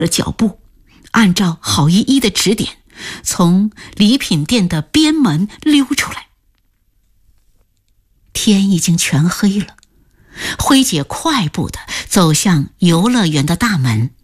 了脚步，按照郝依依的指点，从礼品店的边门溜出来。天已经全黑了，辉姐快步地走向游乐园的大门。